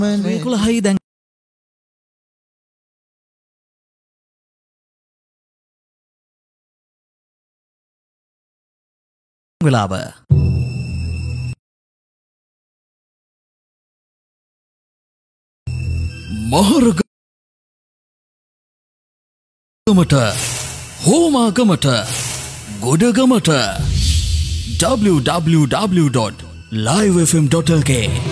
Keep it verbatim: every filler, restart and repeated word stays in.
එකොළහයි දැන් වෙලාව මහරගමට හෝමාගමට ගොඩගමට w w w dot live f m dot l k